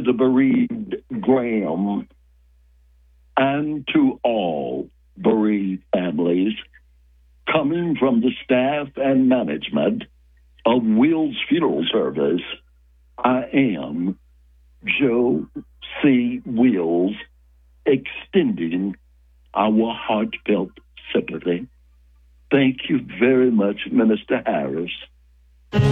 the bereaved Graham and to all bereaved families, coming from the staff and management of Will's Funeral Service, I am Joe C. Wills, extending our heartfelt sympathy. Thank you very much, Minister Harris.